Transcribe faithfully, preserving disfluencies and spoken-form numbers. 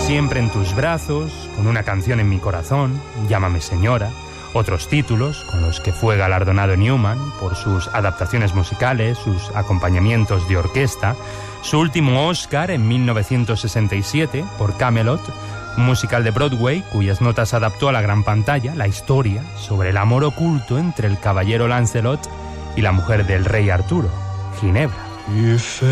Siempre en tus brazos, con una canción en mi corazón, Llámame señora, otros títulos con los que fue galardonado Newman por sus adaptaciones musicales, sus acompañamientos de orquesta, su último Oscar en mil novecientos sesenta y siete por Camelot, un musical de Broadway cuyas notas adaptó a la gran pantalla, la historia sobre el amor oculto entre el caballero Lancelot y la mujer del rey Arturo, Ginebra.